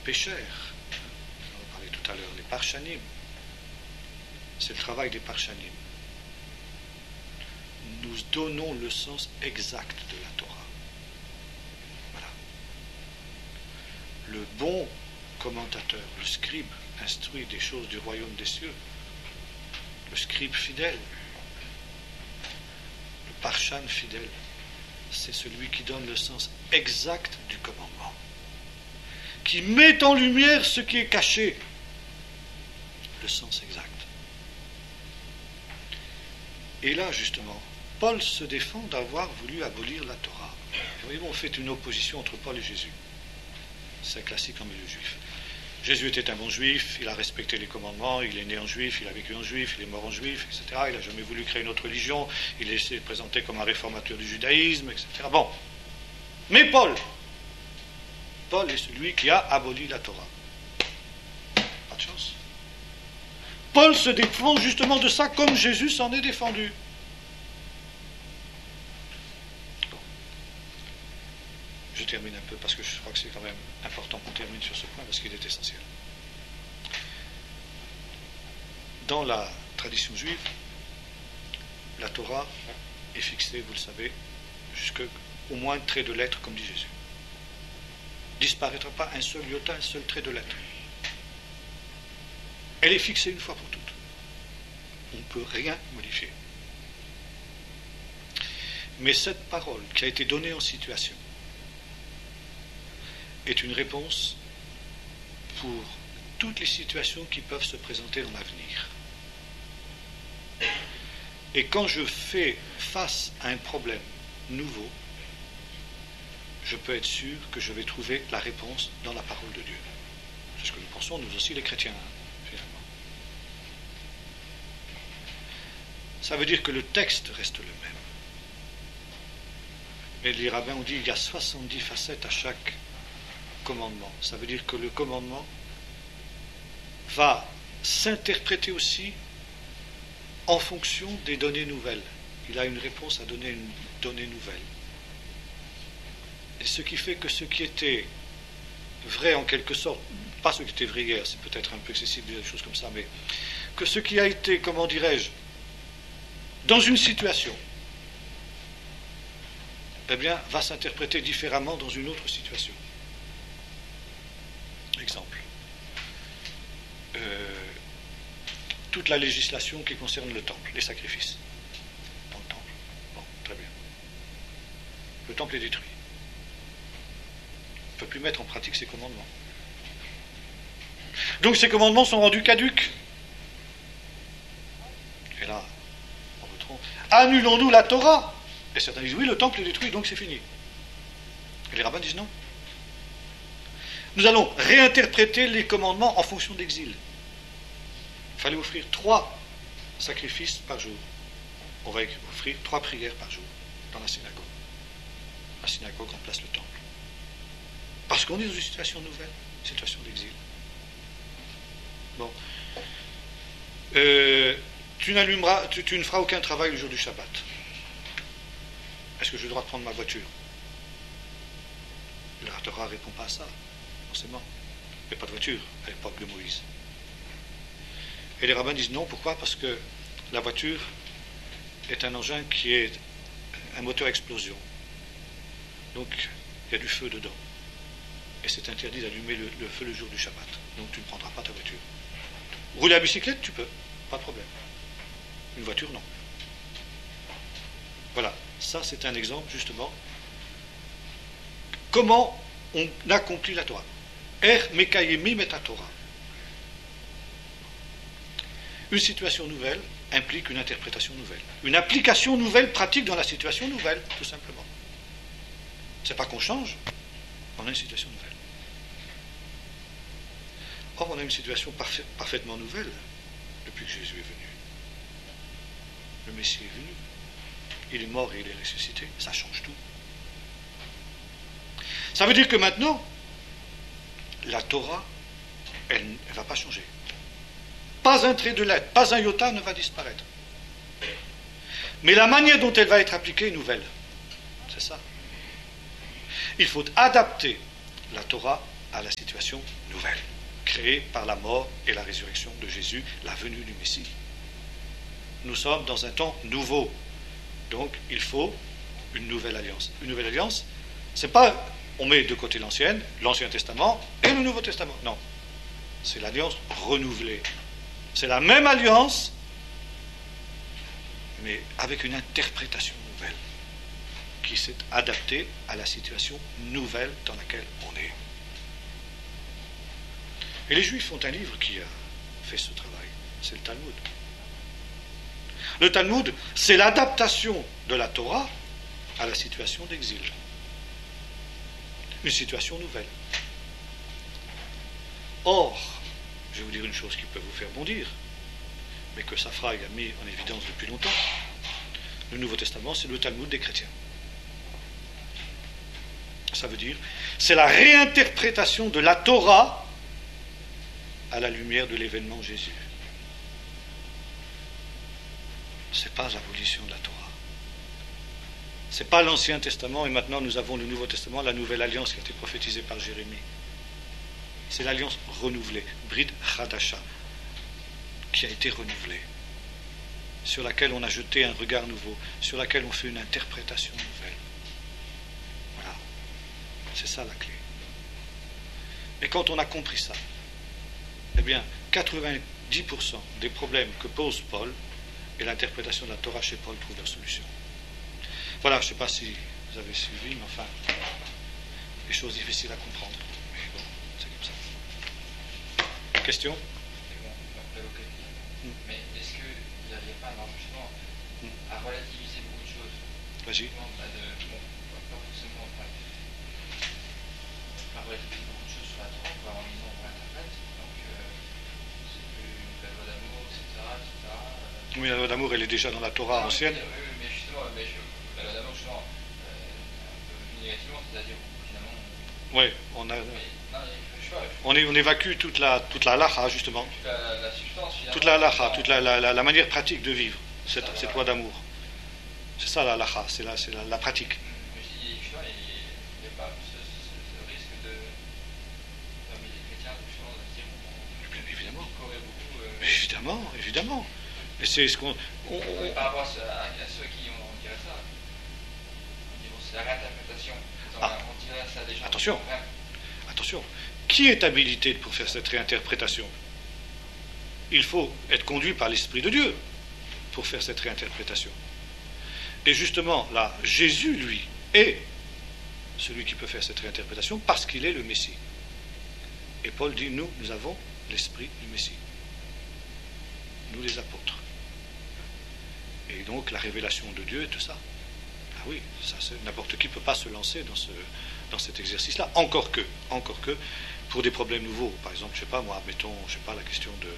pécheurs. On en parlait tout à l'heure, les Parshanim. C'est le travail des Parshanim. Nous donnons le sens exact de la Torah. Voilà. Le bon commentateur, le scribe, instruit des choses du royaume des cieux. Le scribe fidèle, le Parshan fidèle, c'est celui qui donne le sens exact du commandement, qui met en lumière ce qui est caché, le sens exact. Et là, justement, Paul se défend d'avoir voulu abolir la Torah. Voyez-vous, on fait une opposition entre Paul et Jésus. C'est classique en milieu juif. Jésus était un bon juif, il a respecté les commandements, il est né en juif, il a vécu en juif, il est mort en juif, etc. Il n'a jamais voulu créer une autre religion, il est essayé de présenter comme un réformateur du judaïsme, etc. Bon. Mais Paul est celui qui a aboli la Torah. Pas de chance. Paul se défend justement de ça comme Jésus s'en est défendu. Bon. Je termine un peu parce que je crois que c'est quand même important qu'on termine sur ce point parce qu'il est essentiel. Dans la tradition juive, la Torah est fixée, vous le savez, jusqu'au moins trait de lettre, comme dit Jésus. Disparaîtra pas un seul iota, un seul trait de lettre. Elle est fixée une fois pour toutes. On ne peut rien modifier. Mais cette parole qui a été donnée en situation est une réponse pour toutes les situations qui peuvent se présenter dans l'avenir. Et quand je fais face à un problème nouveau, je peux être sûr que je vais trouver la réponse dans la parole de Dieu. C'est ce que nous pensons, nous aussi les chrétiens, finalement. Ça veut dire que le texte reste le même. Mais les rabbins ont dit qu'il y a 70 facettes à chaque commandement. Ça veut dire que le commandement va s'interpréter aussi en fonction des données nouvelles. Il a une réponse à donner une donnée nouvelle. Et ce qui fait que ce qui était vrai en quelque sorte, pas ce qui était vrai hier, c'est peut-être un peu excessif de dire des choses comme ça, mais que ce qui a été, comment dirais-je, dans une situation, eh bien, va s'interpréter différemment dans une autre situation. Exemple. Toute la législation qui concerne le temple, les sacrifices dans le temple. Bon, très bien. Le temple est détruit. On ne peut plus mettre en pratique ces commandements. Donc ces commandements sont rendus caducs. Et là, on retrouve. Annulons-nous la Torah. Et certains disent oui, le temple est détruit, donc c'est fini. Et les rabbins disent non. Nous allons réinterpréter les commandements en fonction de l'exil. Il fallait offrir 3 sacrifices par jour. On va offrir 3 prières par jour dans la synagogue. La synagogue remplace le temple. Parce qu'on est dans une situation nouvelle, une situation d'exil. Bon. Tu ne feras aucun travail le jour du Shabbat. Est-ce que j'ai le droit de prendre ma voiture? La Torah ne répond pas à ça, forcément. Il n'y a pas de voiture à l'époque de Moïse. Et les rabbins disent non, pourquoi? Parce que la voiture est un engin qui est un moteur à explosion. Donc, il y a du feu dedans. Et c'est interdit d'allumer le feu le jour du Shabbat. Donc, tu ne prendras pas ta voiture. Rouler à bicyclette, tu peux, pas de problème. Une voiture, non. Voilà, ça c'est un exemple, justement, comment on accomplit la Torah. Mekayemim et Torah. Une situation nouvelle implique une interprétation nouvelle. Une application nouvelle pratique dans la situation nouvelle, tout simplement. C'est pas qu'on change, on a une situation nouvelle. Or, on a une situation parfaitement nouvelle depuis que Jésus est venu. Le Messie est venu. Il est mort et il est ressuscité. Ça change tout. Ça veut dire que maintenant, la Torah, elle ne va pas changer. Pas un trait de lettre, pas un iota ne va disparaître. Mais la manière dont elle va être appliquée est nouvelle. C'est ça. Il faut adapter la Torah à la situation nouvelle, créée par la mort et la résurrection de Jésus, la venue du Messie. Nous sommes dans un temps nouveau, donc il faut une nouvelle alliance. Une nouvelle alliance, c'est pas on met de côté l'Ancien Testament et le Nouveau Testament. Non, c'est l'alliance renouvelée. C'est la même alliance, mais avec une interprétation nouvelle qui s'est adaptée à la situation nouvelle dans laquelle on est. Et les Juifs ont un livre qui a fait ce travail, c'est le Talmud. Le Talmud, c'est l'adaptation de la Torah à la situation d'exil. Une situation nouvelle. Or, je vais vous dire une chose qui peut vous faire bondir, mais que Safraï a mis en évidence depuis longtemps. Le Nouveau Testament, c'est le Talmud des chrétiens. Ça veut dire, c'est la réinterprétation de la Torah à la lumière de l'événement Jésus. Ce n'est pas l'abolition de la Torah. Ce n'est pas l'Ancien Testament et maintenant nous avons le Nouveau Testament, la nouvelle alliance qui a été prophétisée par Jérémie. C'est l'alliance renouvelée, Brit Chadasha, qui a été renouvelée, sur laquelle on a jeté un regard nouveau, sur laquelle on fait une interprétation nouvelle. Voilà, c'est ça la clé. Et quand on a compris ça, eh bien, 90% des problèmes que pose Paul et l'interprétation de la Torah chez Paul trouvent leur solution. Voilà, je ne sais pas si vous avez suivi, mais enfin, des choses difficiles à comprendre. Mais bon, c'est comme ça. Question ? Mais est-ce qu'il n'y avait pas un enjeu à relativiser beaucoup de choses? Vas-y. Pas forcément. À relativiser beaucoup de choses sur la Torah, en lisant, on l'interprète. Donc, c'est plus la loi d'amour, etc. Oui, la loi d'amour, elle est déjà dans la Torah ancienne. Oui, mais justement, la loi d'amour, justement, un peu négativement, c'est-à-dire finalement. Oui, on évacue toute la halakha, justement. La substance, finalement. Toute la halakha, toute la manière pratique de vivre, cette loi d'amour. C'est ça la halakha, c'est la pratique. Mais je dis, justement, il n'y a pas ce risque de. Parmi les chrétiens, justement, de se dire. Bien évidemment. Beaucoup, Évidemment. Et c'est ce qu'on. Par rapport à ceux qui on dirait ça, on dit, bon, c'est la réinterprétation. On dirait ça déjà. Attention. Qui est habilité pour faire cette réinterprétation? Il faut être conduit par l'Esprit de Dieu pour faire cette réinterprétation. Et justement, là, Jésus, lui, est celui qui peut faire cette réinterprétation parce qu'il est le Messie. Et Paul dit, nous avons l'Esprit du Messie. Nous, les apôtres. Et donc, la révélation de Dieu et tout ça. Ah oui, ça, n'importe qui ne peut pas se lancer dans cet exercice-là. Encore que, pour des problèmes nouveaux, par exemple, je ne sais pas, moi, mettons, la question de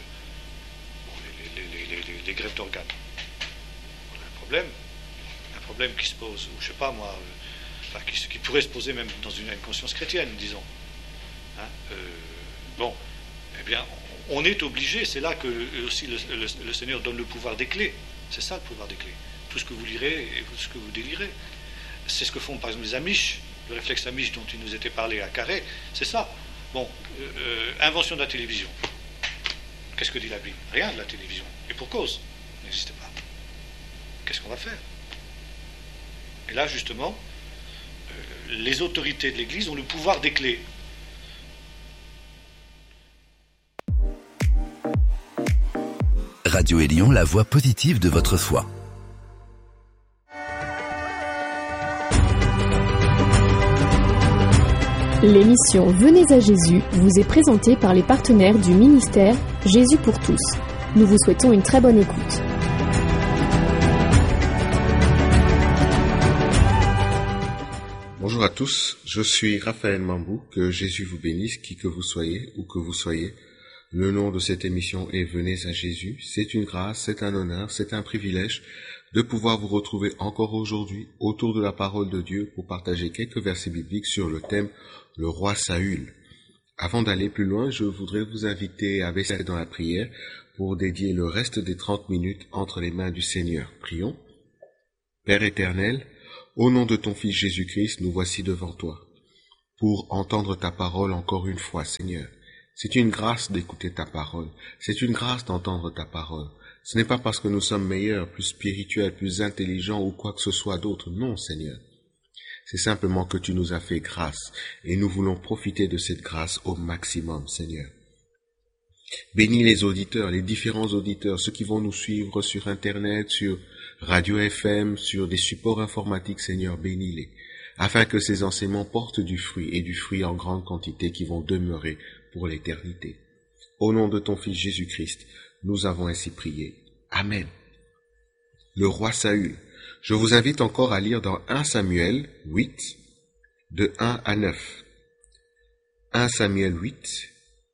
les greffes d'organes. On a un problème qui se pose, ou je ne sais pas, moi, qui pourrait se poser même dans une conscience chrétienne, disons. Eh bien, on est obligé, c'est là que aussi le Seigneur donne le pouvoir des clés. C'est ça le pouvoir des clés. Tout ce que vous lirez et tout ce que vous délirez. C'est ce que font par exemple les Amish, le réflexe Amish dont il nous était parlé à Carré, c'est ça. Bon, invention de la télévision. Qu'est-ce que dit la Bible? Rien de la télévision. Et pour cause, elle n'existe pas. Qu'est-ce qu'on va faire? Et là, justement, les autorités de l'Église ont le pouvoir des clés. Radio Élion, la voix positive de votre foi. L'émission Venez à Jésus vous est présentée par les partenaires du ministère Jésus pour tous. Nous vous souhaitons une très bonne écoute. Bonjour à tous, je suis Raphaël Mambou, que Jésus vous bénisse, qui que vous soyez, où que vous soyez. Le nom de cette émission est Venez à Jésus. C'est une grâce, c'est un honneur, c'est un privilège de pouvoir vous retrouver encore aujourd'hui autour de la parole de Dieu pour partager quelques versets bibliques sur le thème « Le roi Saül ». Avant d'aller plus loin, je voudrais vous inviter à baisser dans la prière pour dédier le reste des 30 minutes entre les mains du Seigneur. Prions. Père éternel, au nom de ton Fils Jésus-Christ, nous voici devant toi. pour entendre ta parole encore une fois, Seigneur. C'est une grâce d'écouter ta parole. C'est une grâce d'entendre ta parole. Ce n'est pas parce que nous sommes meilleurs, plus spirituels, plus intelligents ou quoi que ce soit d'autre. Non, Seigneur. C'est simplement que tu nous as fait grâce et nous voulons profiter de cette grâce au maximum, Seigneur. Bénis les auditeurs, les différents auditeurs, ceux qui vont nous suivre sur Internet, sur Radio FM, sur des supports informatiques, Seigneur, bénis-les, afin que ces enseignements portent du fruit et du fruit en grande quantité qui vont demeurer pour l'éternité. Au nom de ton Fils Jésus-Christ, nous avons ainsi prié. Amen. Le roi Saül. Je vous invite encore à lire dans 1 Samuel 8, de 1 à 9. 1 Samuel 8,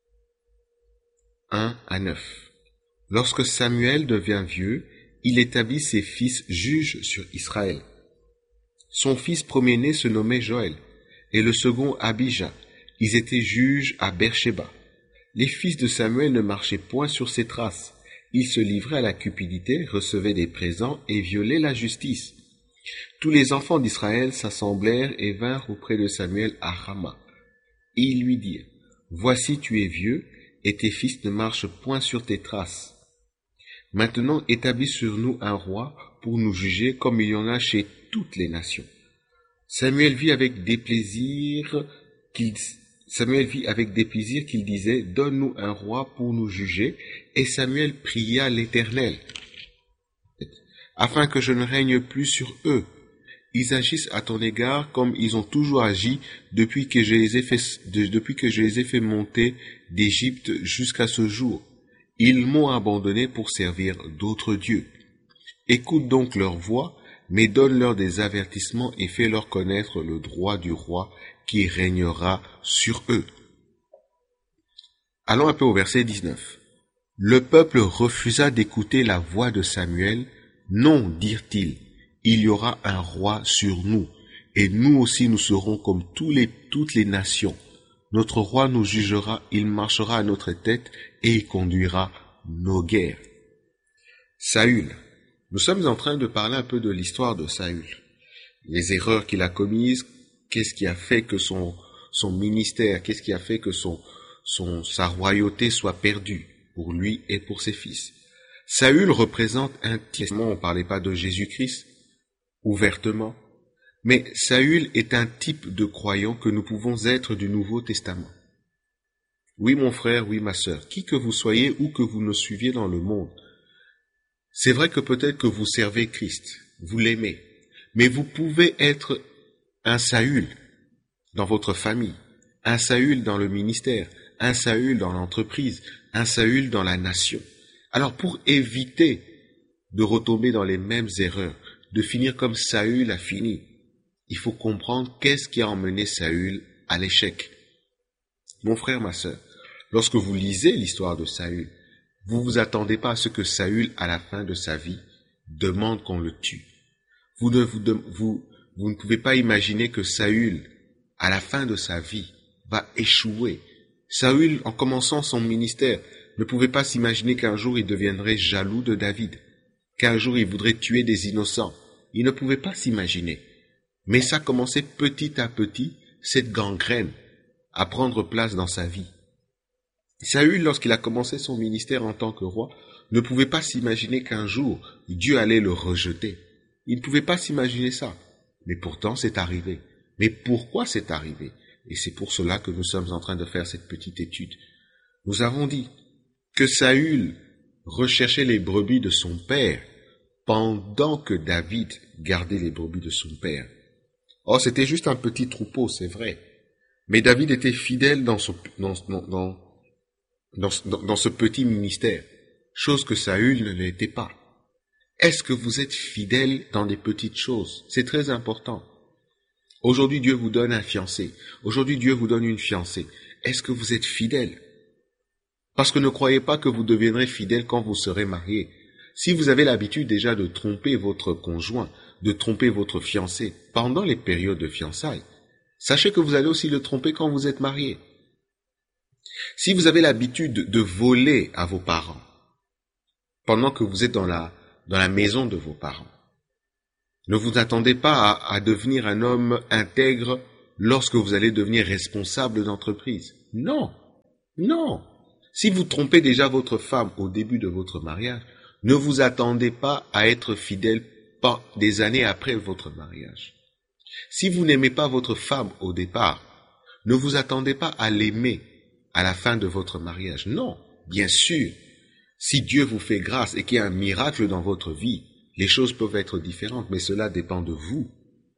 1 à 9. Lorsque Samuel devient vieux, il établit ses fils juges sur Israël. Son fils premier-né se nommait Joël, et le second Abijah. Ils étaient juges à Beersheba. Les fils de Samuel ne marchaient point sur ses traces. Ils se livraient à la cupidité, recevaient des présents et violaient la justice. Tous les enfants d'Israël s'assemblèrent et vinrent auprès de Samuel à Rama. Ils lui dirent, « Voici tu es vieux, et tes fils ne marchent point sur tes traces. Maintenant établis sur nous un roi pour nous juger comme il y en a chez toutes les nations. » Samuel vit avec déplaisir qu'il disait, « Donne-nous un roi pour nous juger. » Et Samuel pria l'Éternel, afin que je ne règne plus sur eux. Ils agissent à ton égard comme ils ont toujours agi depuis que je les ai fait monter d'Égypte jusqu'à ce jour. Ils m'ont abandonné pour servir d'autres dieux. Écoute donc leur voix, mais donne-leur des avertissements et fais-leur connaître le droit du roi qui régnera sur eux. Allons un peu au verset 19. Le peuple refusa d'écouter la voix de Samuel. Non, dirent-ils, il y aura un roi sur nous, et nous aussi nous serons comme toutes les nations. Notre roi nous jugera, il marchera à notre tête, et il conduira nos guerres. Saül. Nous sommes en train de parler un peu de l'histoire de Saül. Les erreurs qu'il a commises, qu'est-ce qui a fait que son ministère, qu'est-ce qui a fait que sa royauté soit perdue pour lui et pour ses fils. Saül représente un type. On ne parlait pas de Jésus-Christ ouvertement, mais Saül est un type de croyant que nous pouvons être du Nouveau Testament. Oui, mon frère, oui, ma sœur, qui que vous soyez ou que vous nous suiviez dans le monde, c'est vrai que peut-être que vous servez Christ, vous l'aimez, mais vous pouvez être un Saül dans votre famille, un Saül dans le ministère, un Saül dans l'entreprise, un Saül dans la nation. Alors pour éviter de retomber dans les mêmes erreurs, de finir comme Saül a fini, il faut comprendre qu'est-ce qui a emmené Saül à l'échec. Mon frère, ma sœur, lorsque vous lisez l'histoire de Saül, vous vous attendez pas à ce que Saül, à la fin de sa vie, demande qu'on le tue. Vous ne pouvez pas imaginer que Saül, à la fin de sa vie, va échouer. Saül, en commençant son ministère, ne pouvait pas s'imaginer qu'un jour il deviendrait jaloux de David, qu'un jour il voudrait tuer des innocents. Il ne pouvait pas s'imaginer. Mais ça commençait petit à petit, cette gangrène, à prendre place dans sa vie. Saül, lorsqu'il a commencé son ministère en tant que roi, ne pouvait pas s'imaginer qu'un jour, Dieu allait le rejeter. Il ne pouvait pas s'imaginer ça. Mais pourtant, c'est arrivé. Mais pourquoi c'est arrivé? Et c'est pour cela que nous sommes en train de faire cette petite étude. Nous avons dit que Saül recherchait les brebis de son père pendant que David gardait les brebis de son père. Oh, c'était juste un petit troupeau, c'est vrai. Mais David était fidèle dans ce petit ministère, chose que Saül ne l'était pas. Est-ce que vous êtes fidèle dans des petites choses? C'est très important. Aujourd'hui, Dieu vous donne un fiancé. Aujourd'hui, Dieu vous donne une fiancée. Est-ce que vous êtes fidèle? Parce que ne croyez pas que vous deviendrez fidèle quand vous serez marié. Si vous avez l'habitude déjà de tromper votre conjoint, de tromper votre fiancé pendant les périodes de fiançailles, sachez que vous allez aussi le tromper quand vous êtes marié. Si vous avez l'habitude de voler à vos parents pendant que vous êtes dans la maison de vos parents, ne vous attendez pas à devenir un homme intègre lorsque vous allez devenir responsable d'entreprise. Non, non. Si vous trompez déjà votre femme au début de votre mariage, ne vous attendez pas à être fidèle des années après votre mariage. Si vous n'aimez pas votre femme au départ, ne vous attendez pas à l'aimer à la fin de votre mariage. Non, bien sûr, si Dieu vous fait grâce et qu'il y a un miracle dans votre vie, les choses peuvent être différentes, mais cela dépend de vous.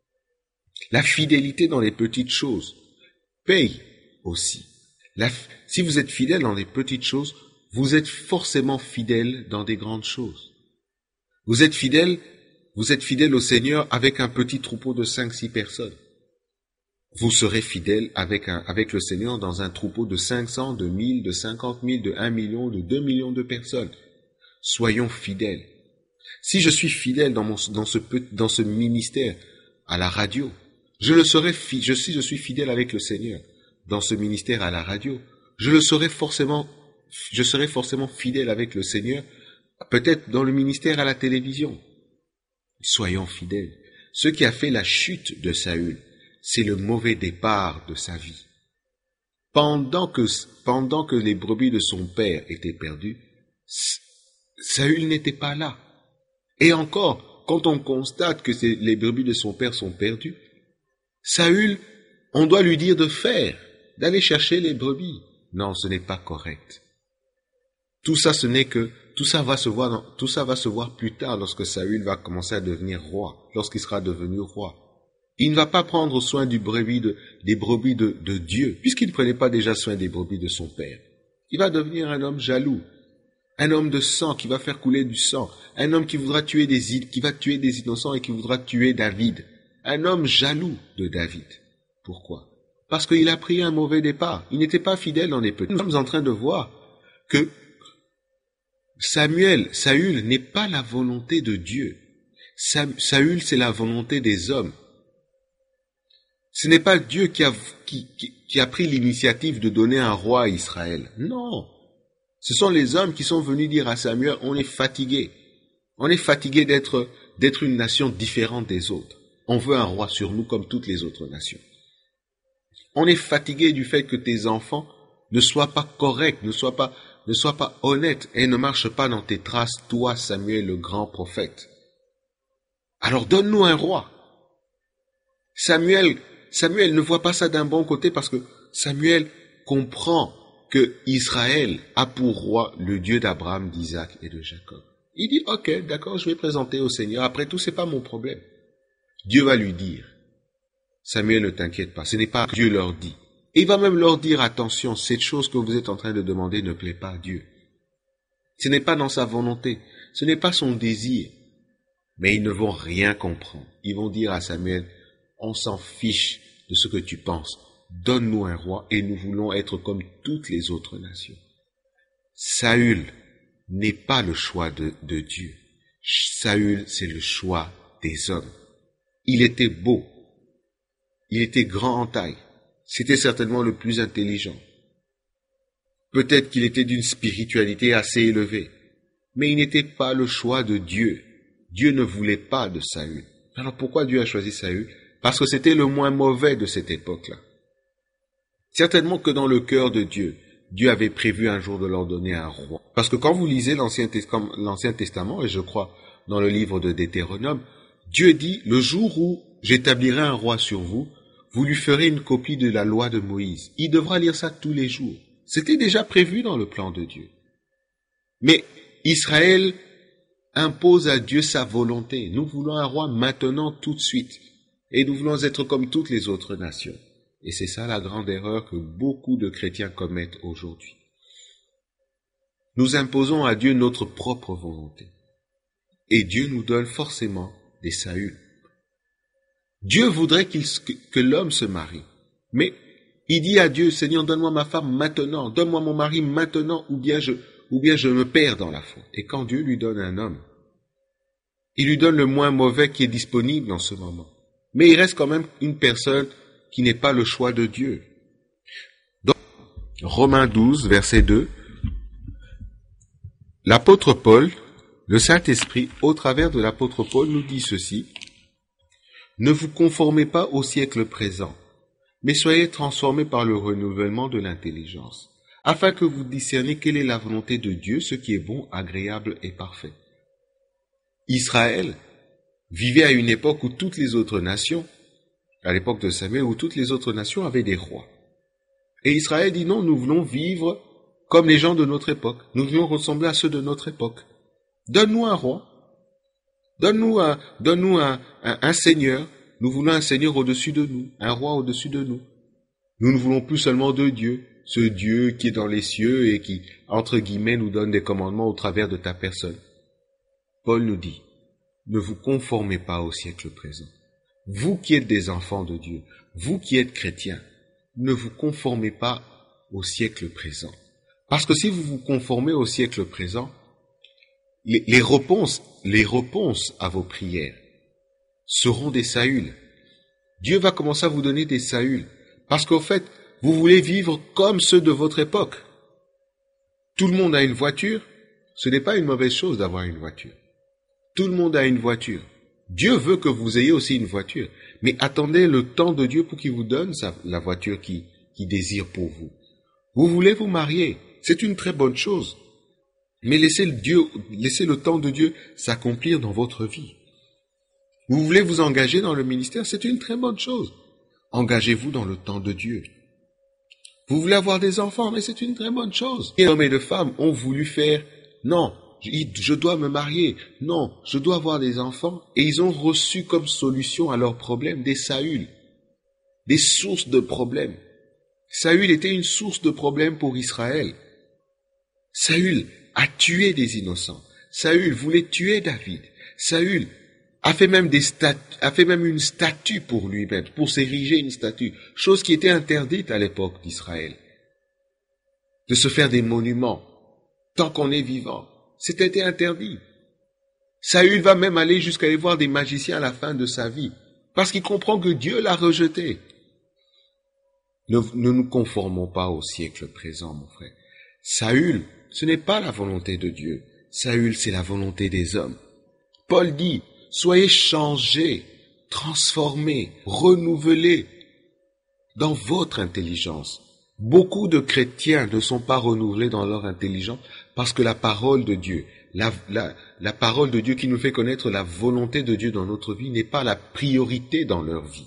La fidélité dans les petites choses paye aussi. Si vous êtes fidèle dans les petites choses, vous êtes forcément fidèle dans des grandes choses. Vous êtes fidèle au Seigneur avec un petit troupeau de 5-6 personnes. Vous serez fidèle avec le Seigneur dans un troupeau de 500, de 1000, de 50 000, de 1 million, de 2 millions de personnes. Soyons fidèles. Si je suis fidèle dans ce ministère à la radio, je suis fidèle avec le Seigneur dans ce ministère à la radio, je serai forcément fidèle avec le Seigneur, peut-être dans le ministère à la télévision. Soyons fidèles. Ce qui a fait la chute de Saül, c'est le mauvais départ de sa vie. Pendant que les brebis de son père étaient perdues, Saül n'était pas là. Et encore, quand on constate que les brebis de son père sont perdues, Saül, on doit lui dire d'aller chercher les brebis. Non, ce n'est pas correct. Tout ça va se voir plus tard lorsque Saül va commencer à devenir roi, lorsqu'il sera devenu roi. Il ne va pas prendre soin des brebis de Dieu, puisqu'il ne prenait pas déjà soin des brebis de son père. Il va devenir un homme jaloux, un homme de sang qui va faire couler du sang, un homme qui va tuer des innocents et qui voudra tuer David, un homme jaloux de David. Pourquoi? Parce qu'il a pris un mauvais départ. Il n'était pas fidèle dans les petits. Nous sommes en train de voir que Saül n'est pas la volonté de Dieu. Saül, c'est la volonté des hommes. Ce n'est pas Dieu qui a pris l'initiative de donner un roi à Israël. Non. Ce sont les hommes qui sont venus dire à Samuel, on est fatigué. On est fatigué d'être une nation différente des autres. On veut un roi sur nous comme toutes les autres nations. On est fatigué du fait que tes enfants ne soient pas corrects, ne soient pas honnêtes et ne marchent pas dans tes traces, toi, Samuel, le grand prophète. Alors donne-nous un roi. Samuel ne voit pas ça d'un bon côté parce que Samuel comprend que Israël a pour roi le Dieu d'Abraham, d'Isaac et de Jacob. Il dit, ok, d'accord, je vais présenter au Seigneur. Après tout, c'est pas mon problème. Dieu va lui dire, Samuel, ne t'inquiète pas, ce n'est pas Dieu leur dit. Et il va même leur dire, attention, cette chose que vous êtes en train de demander ne plaît pas à Dieu. Ce n'est pas dans sa volonté, ce n'est pas son désir. Mais ils ne vont rien comprendre. Ils vont dire à Samuel, on s'en fiche de ce que tu penses. Donne-nous un roi et nous voulons être comme toutes les autres nations. Saül n'est pas le choix de Dieu. Saül, c'est le choix des hommes. Il était beau. Il était grand en taille. C'était certainement le plus intelligent. Peut-être qu'il était d'une spiritualité assez élevée. Mais il n'était pas le choix de Dieu. Dieu ne voulait pas de Saül. Alors pourquoi Dieu a choisi Saül? Parce que c'était le moins mauvais de cette époque-là. Certainement que dans le cœur de Dieu, Dieu avait prévu un jour de leur donner un roi. Parce que quand vous lisez l'Ancien Testament, et je crois dans le livre de Deutéronome, Dieu dit, le jour où j'établirai un roi sur vous, vous lui ferez une copie de la loi de Moïse. Il devra lire ça tous les jours. C'était déjà prévu dans le plan de Dieu. Mais Israël impose à Dieu sa volonté. Nous voulons un roi maintenant, tout de suite. Et nous voulons être comme toutes les autres nations. Et c'est ça la grande erreur que beaucoup de chrétiens commettent aujourd'hui. Nous imposons à Dieu notre propre volonté. Et Dieu nous donne forcément des Saül. Dieu voudrait que l'homme se marie. Mais il dit à Dieu, Seigneur, donne-moi ma femme maintenant, donne-moi mon mari maintenant, ou bien je me perds dans la faute. Et quand Dieu lui donne un homme, il lui donne le moins mauvais qui est disponible en ce moment. Mais il reste quand même une personne qui n'est pas le choix de Dieu. Donc, Romains 12, verset 2, l'apôtre Paul, le Saint-Esprit, au travers de l'apôtre Paul, nous dit ceci, « Ne vous conformez pas au siècle présent, mais soyez transformés par le renouvellement de l'intelligence, afin que vous discerniez quelle est la volonté de Dieu, ce qui est bon, agréable et parfait. Israël vivait à une époque où toutes les autres nations, à l'époque de Samuel, où toutes les autres nations avaient des rois. Et Israël dit non, nous voulons vivre comme les gens de notre époque. Nous voulons ressembler à ceux de notre époque. Donne-nous un roi. Donne-nous un seigneur. Nous voulons un seigneur au-dessus de nous, un roi au-dessus de nous. Nous ne voulons plus seulement de Dieu, ce Dieu qui est dans les cieux et qui, entre guillemets, nous donne des commandements au travers de ta personne. Paul nous dit, ne vous conformez pas au siècle présent. Vous qui êtes des enfants de Dieu, vous qui êtes chrétiens, ne vous conformez pas au siècle présent. Parce que si vous vous conformez au siècle présent, les réponses à vos prières seront des Saül. Dieu va commencer à vous donner des Saül. Parce qu'au fait, vous voulez vivre comme ceux de votre époque. Tout le monde a une voiture. Ce n'est pas une mauvaise chose d'avoir une voiture. Tout le monde a une voiture. Dieu veut que vous ayez aussi une voiture. Mais attendez le temps de Dieu pour qu'il vous donne la voiture qu'il désire pour vous. Vous voulez vous marier. C'est une très bonne chose. Mais laissez le temps de Dieu s'accomplir dans votre vie. Vous voulez vous engager dans le ministère, c'est une très bonne chose. Engagez-vous dans le temps de Dieu. Vous voulez avoir des enfants, mais c'est une très bonne chose. Les hommes et les femmes ont voulu faire, non, je dois me marier, non, je dois avoir des enfants, et ils ont reçu comme solution à leurs problèmes des Saül, des sources de problèmes. Saül était une source de problèmes pour Israël. Saül a tué des innocents. Saül voulait tuer David. Saül a fait même une statue pour lui-même, pour s'ériger une statue, chose qui était interdite à l'époque d'Israël. De se faire des monuments, tant qu'on est vivant, c'était interdit. Saül va même aller jusqu'à aller voir des magiciens à la fin de sa vie, parce qu'il comprend que Dieu l'a rejeté. Ne nous conformons pas au siècle présent, mon frère. Saül, ce n'est pas la volonté de Dieu. Saül, c'est la volonté des hommes. Paul dit, soyez changés, transformés, renouvelés dans votre intelligence. Beaucoup de chrétiens ne sont pas renouvelés dans leur intelligence parce que la parole de Dieu, la parole de Dieu qui nous fait connaître la volonté de Dieu dans notre vie n'est pas la priorité dans leur vie.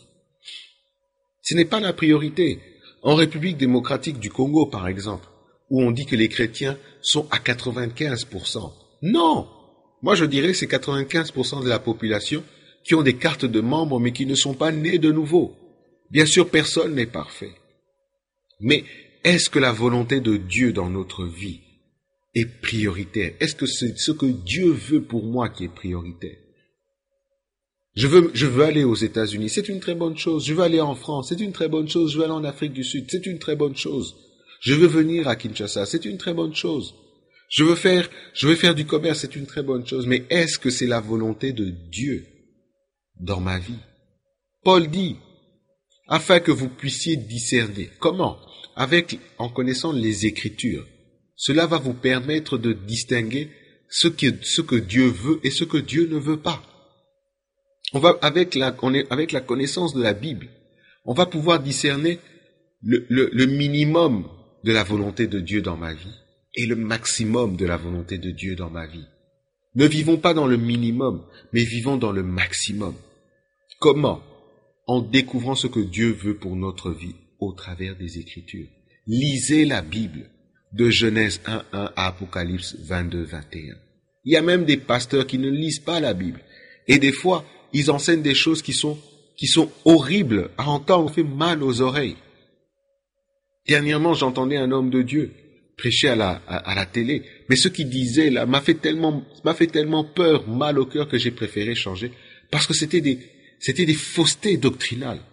Ce n'est pas la priorité. En République démocratique du Congo, par exemple, où on dit que les chrétiens sont à 95%. Non! Moi, je dirais que c'est 95% de la population qui ont des cartes de membres, mais qui ne sont pas nés de nouveau. Bien sûr, personne n'est parfait. Mais est-ce que la volonté de Dieu dans notre vie est prioritaire? Est-ce que c'est ce que Dieu veut pour moi qui est prioritaire? Je veux aller aux États-Unis, c'est une très bonne chose. Je veux aller en France, c'est une très bonne chose. Je veux aller en Afrique du Sud, c'est une très bonne chose. Je veux venir à Kinshasa, c'est une très bonne chose. Je veux faire du commerce, c'est une très bonne chose. Mais est-ce que c'est la volonté de Dieu dans ma vie? Paul dit, afin que vous puissiez discerner. Comment? En connaissant les Écritures. Cela va vous permettre de distinguer ce que Dieu veut et ce que Dieu ne veut pas. Avec la connaissance de la Bible, on va pouvoir discerner le minimum de la volonté de Dieu dans ma vie et le maximum de la volonté de Dieu dans ma vie. Ne vivons pas dans le minimum, mais vivons dans le maximum. Comment? En découvrant ce que Dieu veut pour notre vie au travers des Écritures. Lisez la Bible, de Genèse 1:1 à Apocalypse 22:21. Il y a même des pasteurs qui ne lisent pas la Bible. Et des fois, ils enseignent des choses qui sont horribles à entendre, on fait mal aux oreilles. Dernièrement, j'entendais un homme de Dieu prêcher à la télé, mais ce qu'il disait là m'a fait tellement peur, mal au cœur, que j'ai préféré changer, parce que c'était des faussetés doctrinales.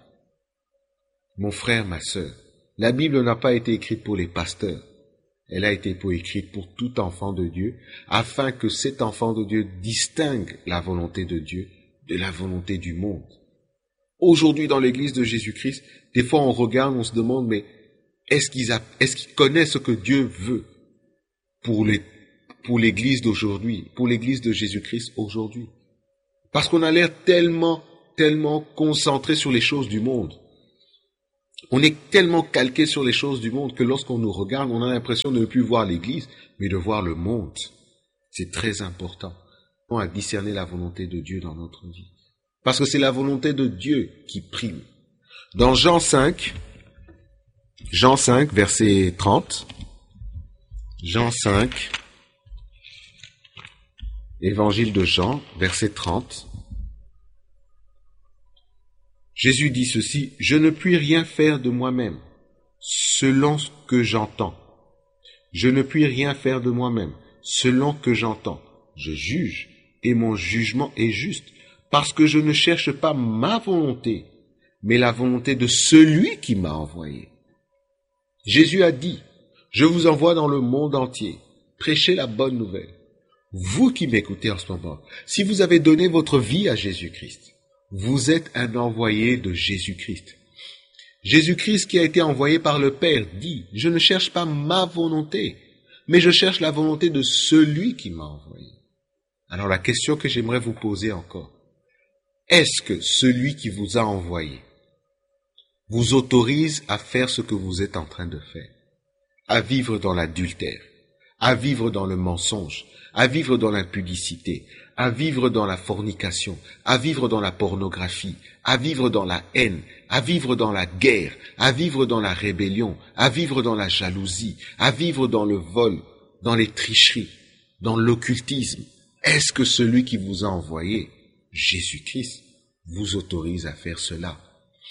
Mon frère, ma sœur, la Bible n'a pas été écrite pour les pasteurs. Elle a été écrite pour tout enfant de Dieu, afin que cet enfant de Dieu distingue la volonté de Dieu de la volonté du monde. Aujourd'hui, dans l'église de Jésus-Christ, des fois on regarde, on se demande, mais est-ce qu'ils connaissent ce que Dieu veut pour l'église d'aujourd'hui, pour l'église de Jésus-Christ aujourd'hui? Parce qu'on a l'air tellement concentré sur les choses du monde. On est tellement calqué sur les choses du monde que lorsqu'on nous regarde, on a l'impression de ne plus voir l'Église, mais de voir le monde. C'est très important à discerner la volonté de Dieu dans notre vie. Parce que c'est la volonté de Dieu qui prime. Dans Jean 5, verset 30, Jean 5, Évangile de Jean, verset 30, Jésus dit ceci, « Je ne puis rien faire de moi-même, selon ce que j'entends. Je ne puis rien faire de moi-même, selon que j'entends. Je juge, et mon jugement est juste, parce que je ne cherche pas ma volonté, mais la volonté de celui qui m'a envoyé. » Jésus a dit, « Je vous envoie dans le monde entier, prêchez la bonne nouvelle. » Vous qui m'écoutez en ce moment, si vous avez donné votre vie à Jésus-Christ, vous êtes un envoyé de Jésus-Christ. Jésus-Christ qui a été envoyé par le Père dit, « Je ne cherche pas ma volonté, mais je cherche la volonté de celui qui m'a envoyé. » Alors la question que j'aimerais vous poser encore, est-ce que celui qui vous a envoyé vous autorise à faire ce que vous êtes en train de faire, à vivre dans l'adultère, à vivre dans le mensonge, à vivre dans l'impudicité, à vivre dans la fornication, à vivre dans la pornographie, à vivre dans la haine, à vivre dans la guerre, à vivre dans la rébellion, à vivre dans la jalousie, à vivre dans le vol, dans les tricheries, dans l'occultisme? Est-ce que celui qui vous a envoyé, Jésus-Christ, vous autorise à faire cela?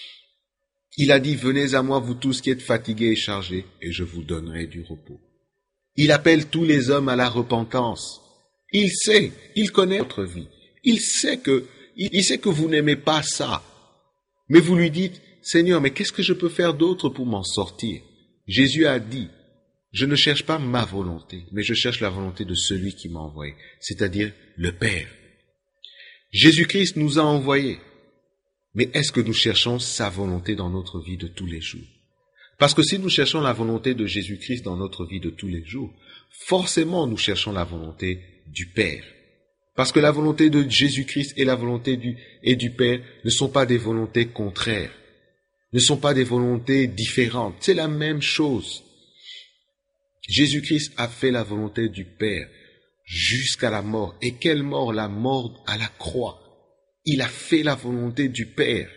Il a dit, « Venez à moi, vous tous qui êtes fatigués et chargés, et je vous donnerai du repos. » Il appelle tous les hommes à la repentance. Il sait, il connaît votre vie. Il sait que vous n'aimez pas ça. Mais vous lui dites, « Seigneur, mais qu'est-ce que je peux faire d'autre pour m'en sortir ?» Jésus a dit, « Je ne cherche pas ma volonté, mais je cherche la volonté de celui qui m'a envoyé, c'est-à-dire le Père. » Jésus-Christ nous a envoyés. Mais est-ce que nous cherchons sa volonté dans notre vie de tous les jours? Parce que si nous cherchons la volonté de Jésus-Christ dans notre vie de tous les jours, forcément nous cherchons la volonté du Père. Parce que la volonté de Jésus-Christ et la volonté du Père ne sont pas des volontés contraires, ne sont pas des volontés différentes, c'est la même chose. Jésus-Christ a fait la volonté du Père jusqu'à la mort. Et quelle mort? La mort à la croix. Il a fait la volonté du Père.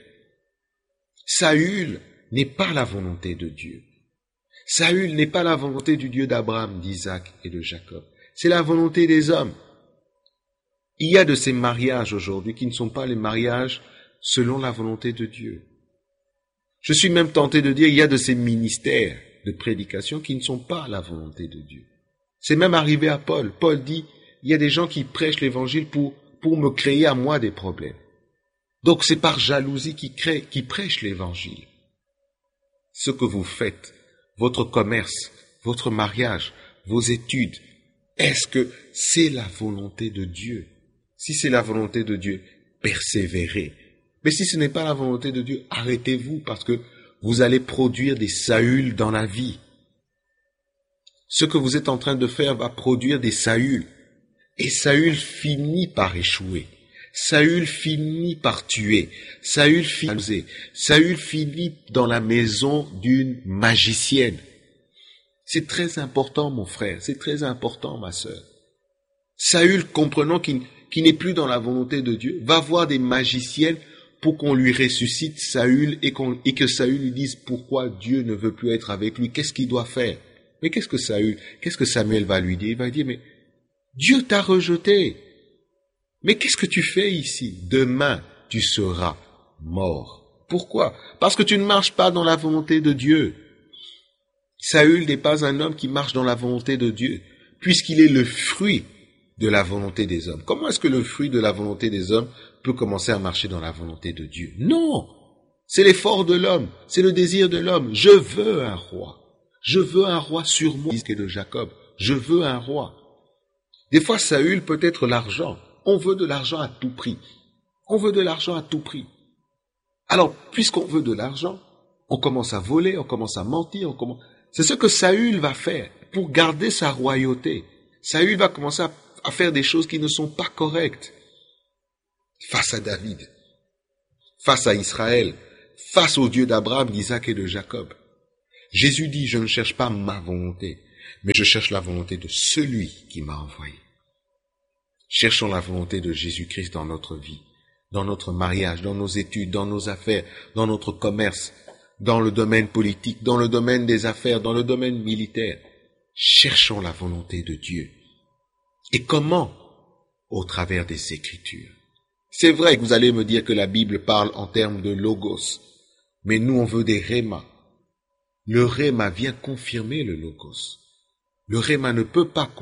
Saül n'est pas la volonté de Dieu. Saül n'est pas la volonté du Dieu d'Abraham, d'Isaac et de Jacob. C'est la volonté des hommes. Il y a de ces mariages aujourd'hui qui ne sont pas les mariages selon la volonté de Dieu. Je suis même tenté de dire il y a de ces ministères de prédication qui ne sont pas la volonté de Dieu. C'est même arrivé à Paul. Paul dit, il y a des gens qui prêchent l'évangile pour me créer à moi des problèmes. Donc c'est par jalousie qui prêchent l'évangile. Ce que vous faites, votre commerce, votre mariage, vos études, est-ce que c'est la volonté de Dieu? Si c'est la volonté de Dieu, persévérez. Mais si ce n'est pas la volonté de Dieu, arrêtez-vous parce que vous allez produire des Saül dans la vie. Ce que vous êtes en train de faire va produire des Saül. Et Saül finit par échouer. Saül finit par tuer. Saül finit dans la maison d'une magicienne. C'est très important, mon frère. C'est très important, ma sœur. Saül, comprenant qu'il n'est plus dans la volonté de Dieu, va voir des magiciennes pour qu'on lui ressuscite Saül et que Saül lui dise pourquoi Dieu ne veut plus être avec lui. Qu'est-ce qu'il doit faire? Mais qu'est-ce que Samuel va lui dire? Il va dire, mais Dieu t'a rejeté. Mais qu'est-ce que tu fais ici? Demain, tu seras mort. Pourquoi? Parce que tu ne marches pas dans la volonté de Dieu. Saül n'est pas un homme qui marche dans la volonté de Dieu, puisqu'il est le fruit de la volonté des hommes. Comment est-ce que le fruit de la volonté des hommes peut commencer à marcher dans la volonté de Dieu? Non! C'est l'effort de l'homme, c'est le désir de l'homme. Je veux un roi. Je veux un roi sur moi, dit de Jacob. Je veux un roi. Des fois, Saül peut être l'argent. On veut de l'argent à tout prix. On veut de l'argent à tout prix. Alors, puisqu'on veut de l'argent, on commence à voler, on commence à mentir, C'est ce que Saül va faire pour garder sa royauté. Saül va commencer à faire des choses qui ne sont pas correctes. Face à David, face à Israël, face au Dieu d'Abraham, d'Isaac et de Jacob. Jésus dit, je ne cherche pas ma volonté, mais je cherche la volonté de celui qui m'a envoyé. Cherchons la volonté de Jésus-Christ dans notre vie, dans notre mariage, dans nos études, dans nos affaires, dans notre commerce, dans le domaine politique, dans le domaine des affaires, dans le domaine militaire. Cherchons la volonté de Dieu. Et comment? Au travers des Écritures. C'est vrai que vous allez me dire que la Bible parle en termes de logos, mais nous on veut des rémas. Le réma vient confirmer le logos. Le réma ne peut pas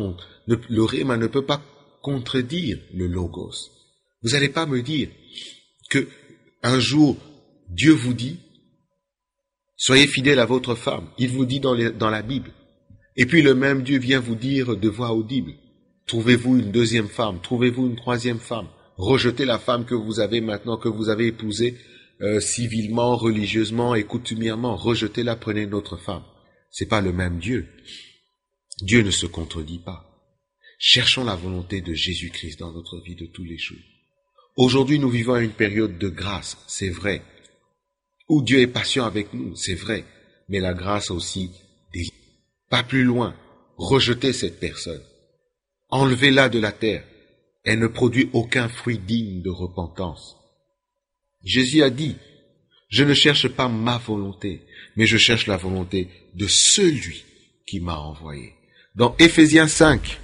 contredire le logos. Vous n'allez pas me dire que un jour Dieu vous dit soyez fidèles à votre femme. Il vous dit dans la Bible. Et puis le même Dieu vient vous dire de voix audible. Trouvez-vous une deuxième femme, trouvez-vous une troisième femme. Rejetez la femme que vous avez maintenant, que vous avez épousée civilement, religieusement et coutumièrement. Rejetez-la, prenez une autre femme. C'est pas le même Dieu. Dieu ne se contredit pas. Cherchons la volonté de Jésus-Christ dans notre vie de tous les jours. Aujourd'hui, nous vivons une période de grâce, c'est vrai. Où Dieu est patient avec nous, c'est vrai. Mais la grâce aussi, pas plus loin. Rejetez cette personne. Enlevez-la de la terre. Elle ne produit aucun fruit digne de repentance. Jésus a dit, je ne cherche pas ma volonté, mais je cherche la volonté de celui qui m'a envoyé. Dans Éphésiens 5,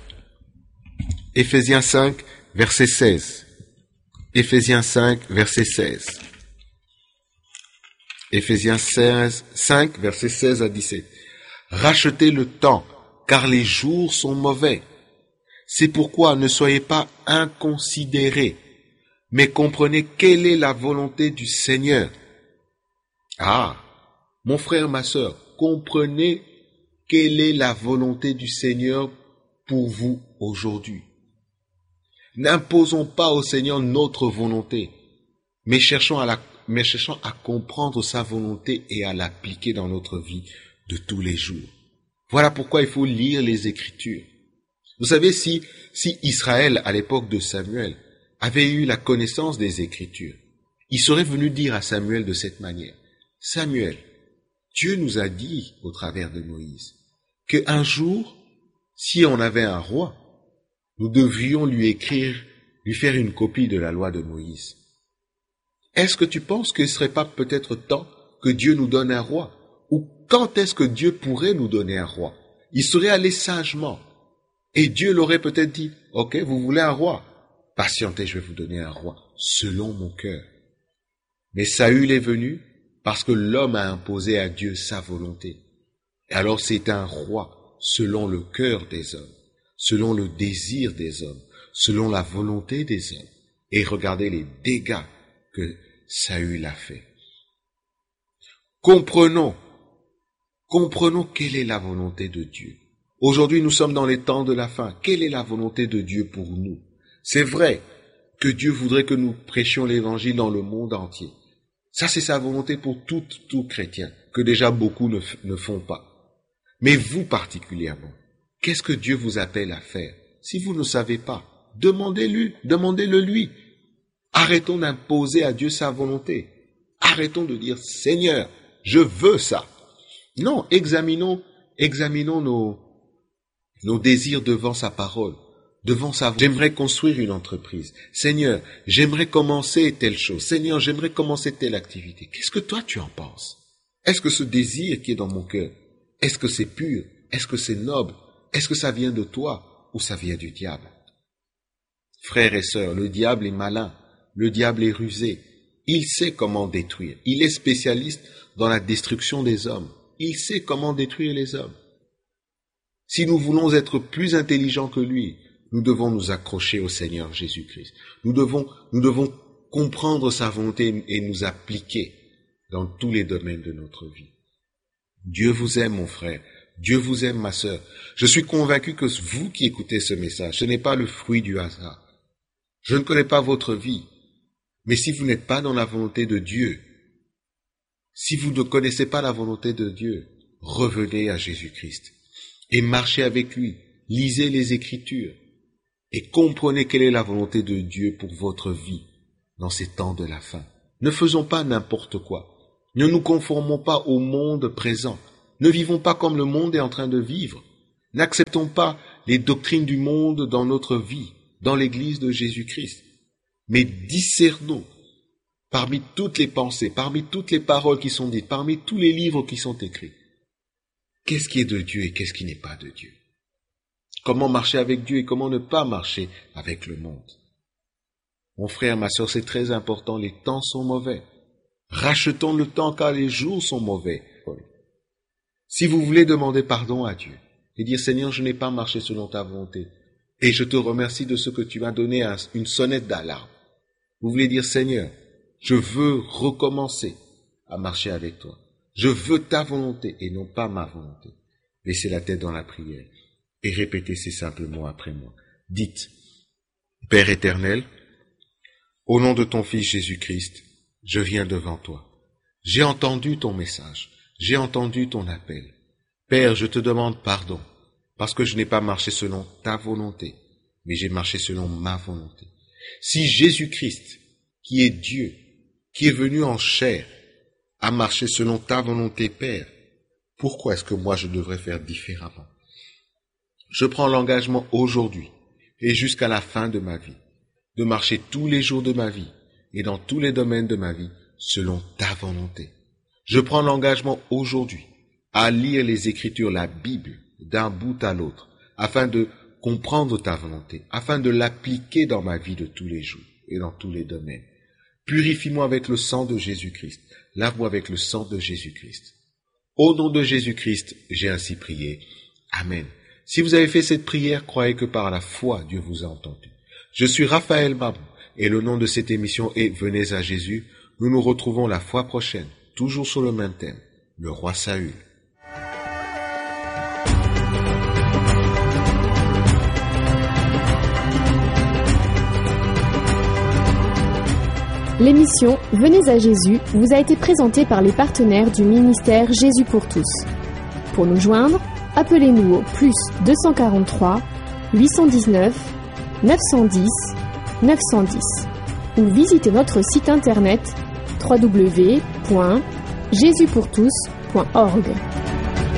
verset 16. Éphésiens 5, verset 16. Éphésiens 5, verset 16 à 17. Rachetez le temps, car les jours sont mauvais. C'est pourquoi ne soyez pas inconsidérés, mais comprenez quelle est la volonté du Seigneur. Ah, mon frère, ma sœur, comprenez quelle est la volonté du Seigneur pour vous aujourd'hui. N'imposons pas au Seigneur notre volonté, mais cherchons à comprendre sa volonté et à l'appliquer dans notre vie de tous les jours. Voilà pourquoi il faut lire les Écritures. Vous savez, si Israël, à l'époque de Samuel, avait eu la connaissance des Écritures, il serait venu dire à Samuel de cette manière, « Samuel, Dieu nous a dit, au travers de Moïse, qu'un jour, si on avait un roi, nous devrions lui faire une copie de la loi de Moïse. Est-ce que tu penses qu'il ne serait pas peut-être temps que Dieu nous donne un roi? Ou quand est-ce que Dieu pourrait nous donner un roi? Il serait allé sagement. Et Dieu l'aurait peut-être dit, « Ok, vous voulez un roi? Patientez, je vais vous donner un roi, selon mon cœur. » Mais Saül est venu parce que l'homme a imposé à Dieu sa volonté. Et alors c'est un roi selon le cœur des hommes, selon le désir des hommes, selon la volonté des hommes. Et regardez les dégâts que Saül a fait. Comprenons quelle est la volonté de Dieu. Aujourd'hui, nous sommes dans les temps de la fin. Quelle est la volonté de Dieu pour nous? C'est vrai que Dieu voudrait que nous prêchions l'évangile dans le monde entier. Ça, c'est sa volonté pour tout chrétien, que déjà beaucoup ne font pas. Mais vous particulièrement, qu'est-ce que Dieu vous appelle à faire? Si vous ne savez pas, demandez-le lui. Arrêtons d'imposer à Dieu sa volonté. Arrêtons de dire, Seigneur, je veux ça. Non, examinons nos désirs devant sa parole, devant sa volonté. J'aimerais construire une entreprise. Seigneur, j'aimerais commencer telle chose. Seigneur, j'aimerais commencer telle activité. Qu'est-ce que toi tu en penses? Est-ce que ce désir qui est dans mon cœur, est-ce que c'est pur? Est-ce que c'est noble? Est-ce que ça vient de toi ou ça vient du diable? Frères et sœurs, le diable est malin. Le diable est rusé. Il sait comment détruire. Il est spécialiste dans la destruction des hommes. Il sait comment détruire les hommes. Si nous voulons être plus intelligents que lui, nous devons nous accrocher au Seigneur Jésus-Christ. Nous devons comprendre sa volonté et nous appliquer dans tous les domaines de notre vie. Dieu vous aime, mon frère. Dieu vous aime, ma sœur. Je suis convaincu que vous qui écoutez ce message, ce n'est pas le fruit du hasard. Je ne connais pas votre vie, mais si vous n'êtes pas dans la volonté de Dieu, si vous ne connaissez pas la volonté de Dieu, revenez à Jésus-Christ et marchez avec lui. Lisez les Écritures et comprenez quelle est la volonté de Dieu pour votre vie dans ces temps de la fin. Ne faisons pas n'importe quoi. Ne nous conformons pas au monde présent. Ne vivons pas comme le monde est en train de vivre. N'acceptons pas les doctrines du monde dans notre vie, dans l'Église de Jésus-Christ. Mais discernons parmi toutes les pensées, parmi toutes les paroles qui sont dites, parmi tous les livres qui sont écrits. Qu'est-ce qui est de Dieu et qu'est-ce qui n'est pas de Dieu? Comment marcher avec Dieu et comment ne pas marcher avec le monde? Mon frère, ma sœur, c'est très important, les temps sont mauvais. Rachetons le temps car les jours sont mauvais. Si vous voulez demander pardon à Dieu et dire « Seigneur, je n'ai pas marché selon ta volonté et je te remercie de ce que tu m'as donné une sonnette d'alarme. » Vous voulez dire « Seigneur, je veux recommencer à marcher avec toi. Je veux ta volonté et non pas ma volonté. » Laissez la tête dans la prière et répétez ces simples mots après moi. Dites « Père éternel, au nom de ton Fils Jésus-Christ, je viens devant toi. J'ai entendu ton message, j'ai entendu ton appel. Père, je te demande pardon, parce que je n'ai pas marché selon ta volonté, mais j'ai marché selon ma volonté. Si Jésus-Christ, qui est Dieu, qui est venu en chair, a marché selon ta volonté, Père, pourquoi est-ce que moi je devrais faire différemment? Je prends l'engagement aujourd'hui et jusqu'à la fin de ma vie, de marcher tous les jours de ma vie et dans tous les domaines de ma vie selon ta volonté. Je prends l'engagement aujourd'hui à lire les Écritures, la Bible, d'un bout à l'autre, afin de comprendre ta volonté, afin de l'appliquer dans ma vie de tous les jours et dans tous les domaines. Purifie-moi avec le sang de Jésus-Christ, lave-moi avec le sang de Jésus-Christ. Au nom de Jésus-Christ, j'ai ainsi prié. Amen. Si vous avez fait cette prière, croyez que par la foi, Dieu vous a entendu. Je suis Raphaël Mambou et le nom de cette émission est Venez à Jésus. Nous nous retrouvons la fois prochaine, toujours sur le même thème, le roi Saül. L'émission Venez à Jésus vous a été présentée par les partenaires du ministère Jésus pour tous. Pour nous joindre, appelez-nous au +243 819 910 910 ou visitez notre site internet www.jesuspourtous.org.